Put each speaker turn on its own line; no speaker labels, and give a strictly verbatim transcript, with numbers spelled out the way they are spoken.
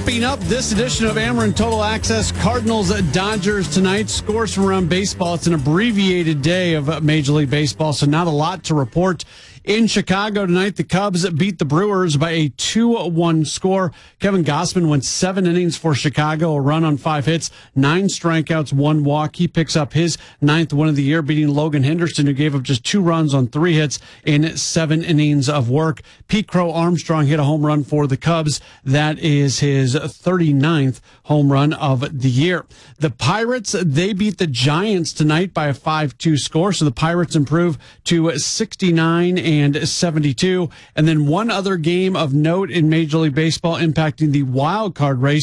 Wrapping up this edition of Ameren Total Access, Cardinals Dodgers tonight. Scores from around baseball. It's an abbreviated day of Major League Baseball, so not a lot to report. In Chicago tonight, the Cubs beat the Brewers by a two one score. Kevin Gausman went seven innings for Chicago, a run on five hits, nine strikeouts, one walk. He picks up his ninth win of the year, beating Logan Henderson, who gave up just two runs on three hits in seven innings of work. Pete Crow Armstrong hit a home run for the Cubs. That is his thirty-ninth home run of the year. The Pirates, they beat the Giants tonight by a five two score, so the Pirates improve to sixty-nine and seventy-two. And then one other game of note in Major League Baseball impacting the wild card race.